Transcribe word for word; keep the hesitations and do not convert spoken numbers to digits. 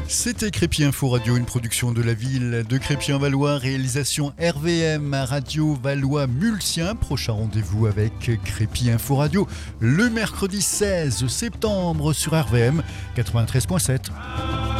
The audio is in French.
C'était Crépy Info Radio, une production de la ville de Crépy-en-Valois, réalisation R V M Radio Valois-Mulsien. Prochain rendez-vous avec Crépy Info Radio le mercredi seize septembre sur R V M quatre-vingt-treize virgule sept.